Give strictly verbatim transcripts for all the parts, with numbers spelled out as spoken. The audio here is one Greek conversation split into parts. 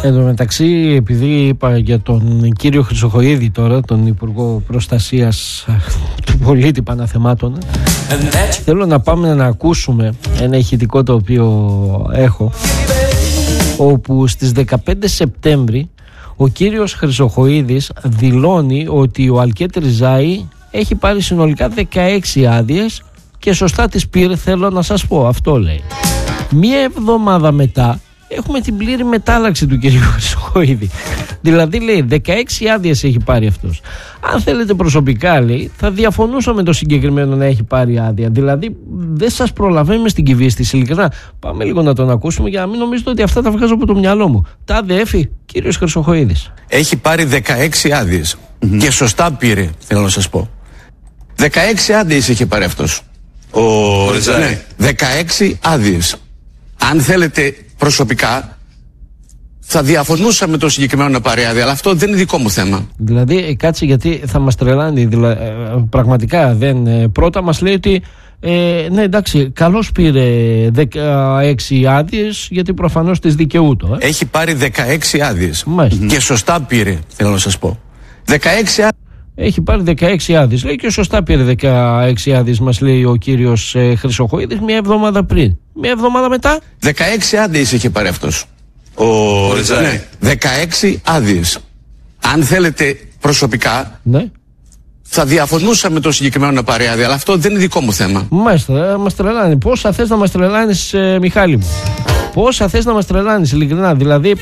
Εν τω μεταξύ, επειδή είπα για τον κύριο Χρυσοχοΐδη τώρα, τον Υπουργό Προστασίας του Πολίτη Παναθεμάτων, θέλω να πάμε να ακούσουμε ένα ηχητικό το οποίο έχω, όπου στις δεκαπέντε Σεπτέμβρη ο κύριος Χρυσοχοΐδης δηλώνει ότι ο Αλκέτ Ριζάη έχει πάρει συνολικά δεκαέξι άδειες και σωστά τις πήρε, θέλω να σας πω, αυτό λέει. Μία εβδομάδα μετά έχουμε την πλήρη μετάλλαξη του κυρίου Χρυσοχοΐδη. Δηλαδή λέει δεκαέξι άδειες έχει πάρει αυτός. Αν θέλετε προσωπικά, λέει, θα διαφωνούσα με το συγκεκριμένο να έχει πάρει άδεια. Δηλαδή δεν σας προλαβαίνουμε στην κυβίστης, ειλικρινά. Πάμε λίγο να τον ακούσουμε για να μην νομίζετε ότι αυτά τα βγάζω από το μυαλό μου. Τάδε έφη, κύριος Χρυσοχοΐδης. Έχει πάρει δεκαέξι άδειες mm-hmm. και σωστά πήρε, θέλω να σας πω. δεκαέξι άδειες είχε πάρει αυτός. Ο ναι, δεκαέξι άδειες. Αν θέλετε προσωπικά, θα διαφωνούσα με το συγκεκριμένο να πάρει άδεια, αλλά αυτό δεν είναι δικό μου θέμα. Δηλαδή, κάτσε, γιατί θα μας τρελάνει. Δηλαδή, ε, πραγματικά δεν. Ε, πρώτα μας λέει ότι ε, ναι, εντάξει, καλώς πήρε δεκαέξι άδειες, γιατί προφανώς τις δικαιούτο. Ε. Έχει πάρει δεκαέξι άδειες. Mm-hmm. Και σωστά πήρε, θέλω να σας πω. δεκαέξι άδειες. Έχει πάρει δεκαέξι άδειες, λέει, και σωστά πήρε δεκαέξι άδειες, μας λέει ο κύριος ε, Χρυσοχοΐδης, μια εβδομάδα πριν. Μια εβδομάδα μετά. δεκαέξι άδειες είχε πάρει αυτός. Ο, ο ναι, δεκαέξι άδειες. Αν θέλετε προσωπικά, ναι, θα διαφωνούσα με το συγκεκριμένο να πάρει άδεια, αλλά αυτό δεν είναι δικό μου θέμα. Μάλιστα, μας τρελάνει. Πόσα θες να μας τρελάνεις, ε, Μιχάλη μου? Πόσα θες να μας τρελάνεις, ειλικρινά? Δηλαδή,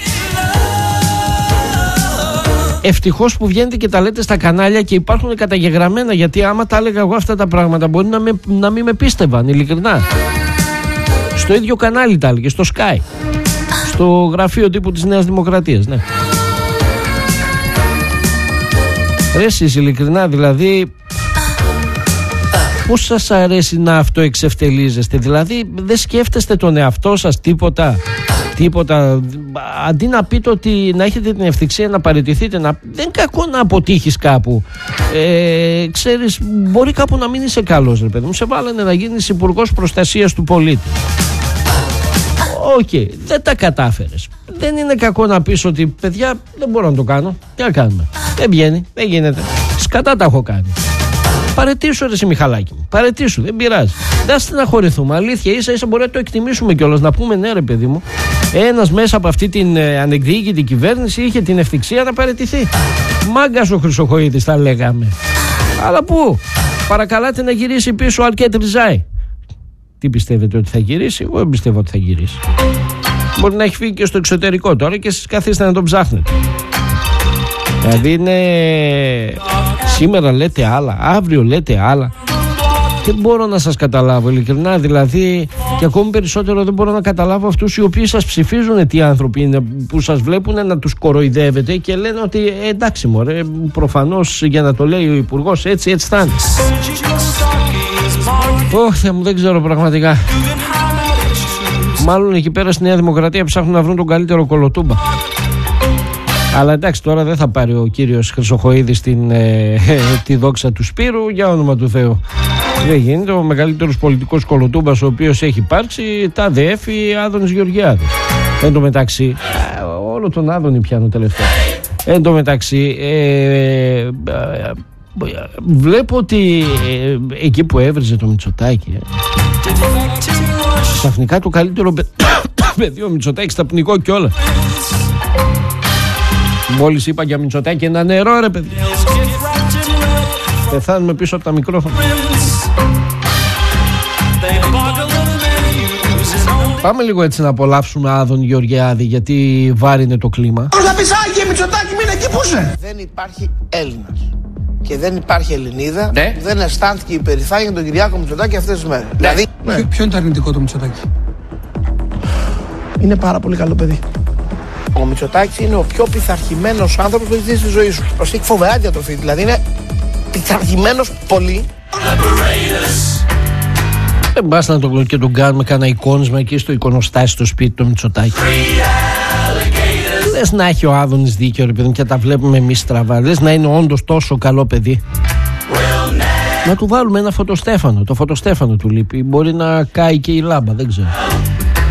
ευτυχώς που βγαίνετε και τα λέτε στα κανάλια και υπάρχουν καταγεγραμμένα, γιατί άμα τα έλεγα εγώ αυτά τα πράγματα μπορεί να, με, να μην με πίστευαν, ειλικρινά. Στο ίδιο κανάλι τα έλεγε, στο Sky, στο γραφείο τύπου της Νέας Δημοκρατίας, ναι. Ρε εσείς, ειλικρινά, δηλαδή πώς σας αρέσει να αυτοεξευτελίζεστε? Δηλαδή δεν σκέφτεστε τον εαυτό σας τίποτα? Τίποτα. Αντί να πείτε ότι να έχετε την ευθυξία να παραιτηθείτε, να... δεν είναι κακό να αποτύχεις κάπου. Ε, ξέρεις, μπορεί κάπου να μην είσαι καλός, ρε παιδί μου. Σε βάλανε να γίνεις Υπουργός Προστασίας του Πολίτη. Οκ, okay, δεν τα κατάφερες. Δεν είναι κακό να πεις ότι, παιδιά, δεν μπορώ να το κάνω. Τι να κάνουμε? Δεν βγαίνει, δεν γίνεται. Σκατά τα έχω κάνει. Παρετήσου, ρε εσύ, Μιχαλάκη μου. Παρετήσου, δεν πειράζει. Δεν στεναχωρηθούμε. Αλήθεια, ίσα ίσα μπορεί να το εκτιμήσουμε κιόλας. Να πούμε, ναι, ρε παιδί μου, ένας μέσα από αυτή την ε, ανεκδιοίκητη κυβέρνηση είχε την ευθυξία να παρετηθεί. Μάγκας ο Χρυσοχοΐδης, θα λέγαμε. Αλλά πού? Παρακαλάτε να γυρίσει πίσω ο Αλκέτ Ριζάη. Τι πιστεύετε, ότι θα γυρίσει? Εγώ δεν πιστεύω ότι θα γυρίσει. Μπορεί να έχει φύγει και στο εξωτερικό τώρα και εσείς καθίστε να τον ψάχνετε. Δηλαδή είναι... Σήμερα λέτε άλλα, αύριο λέτε άλλα. Δεν μπορώ να σας καταλάβω, ειλικρινά. Δηλαδή, και ακόμη περισσότερο δεν μπορώ να καταλάβω αυτούς οι οποίοι σας ψηφίζουν, τι άνθρωποι είναι, που σας βλέπουν να τους κοροϊδεύετε και λένε ότι ε, εντάξει μωρέ, προφανώς για να το λέει ο Υπουργός, έτσι έτσι θα είναι. Ωχ, Θεέ μου, δεν ξέρω πραγματικά. Μάλλον εκεί πέρα στη Νέα Δημοκρατία ψάχνουν να βρουν τον καλύτερο κολοτούμπα. Αλλά εντάξει, τώρα δεν θα πάρει ο κύριος Χρυσοχοΐδης την, ε, τη δόξα του Σπύρου, για όνομα του Θεού. Δεν γίνεται. Ο μεγαλύτερος πολιτικός κολοτούμπας ο οποίος έχει υπάρξει, τα ΔΕΦΗ Άδωνης Γεωργιάδης. Εν τω μεταξύ, όλο τον Άδωνη πιάνω τελευταία. Εν τω μεταξύ, ε, ε, βλέπω ότι ε, εκεί που έβριζε το Μητσοτάκη, ε, ξαφνικά το καλύτερο παιδί ο Μητσοτάκης στα πνιγώ κιόλα. Μόλις είπα για Μητσοτάκη ένα νερό, ρε παιδί. Πεθάνουμε πίσω από τα μικρόφωνα. Πάμε λίγο έτσι να απολαύσουμε Άδων Γεωργιάδη, γιατί βάρινε το κλίμα. Πώς να πεις Άγιε Μητσοτάκη, μείνε εκεί που είσαι. Δεν υπάρχει Έλληνας και δεν υπάρχει Ελληνίδα, ναι, που δεν αισθάνθηκε υπερηφάνεια για τον Κυριάκο Μητσοτάκη αυτές τις μέρες. Ναι. Δηλαδή, ναι. Ποιο, ποιο είναι το αρνητικό του Μητσοτάκη? Είναι πάρα πολύ καλό παιδί. Ο Μητσοτάκης είναι ο πιο πειθαρχημένος άνθρωπος που έχει δει στη ζωή σου. Έχει φοβερά διατροφή, δηλαδή είναι πειθαρχημένος πολύ. Δεν πας να τον, και τον κάνουμε κάνα εικόνισμα εκεί στο εικονοστάσι στο σπίτι του Μητσοτάκη. Λες να έχει ο Άδωνης δίκιο, ρε παιδί, και τα βλέπουμε εμείς στραβά. Λες να είναι όντως τόσο καλό παιδί. Να του βάλουμε ένα φωτοστέφανο. Το φωτοστέφανο του λείπει. Μπορεί να κάει και η λάμπα, δεν ξέρω.